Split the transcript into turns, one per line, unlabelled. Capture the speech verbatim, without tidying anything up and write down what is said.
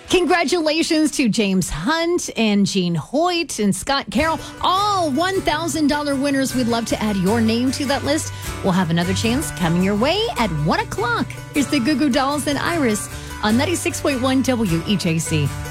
Congratulations to James Hunt and Jean Hoyt and Scott Carroll, all one thousand dollars winners. We'd love to add your name to that list. We'll have another chance coming your way at one o'clock. Here's the Goo Goo Dolls and Iris on ninety-six point one W H A C.